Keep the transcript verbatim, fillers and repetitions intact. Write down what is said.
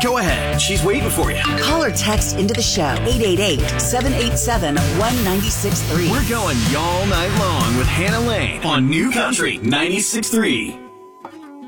Go ahead. She's waiting for you. Call or text into the show, eight eight eight, seven eight seven, one nine six three. We're going y'all night long with Hannah Lane on New Country ninety-six point three.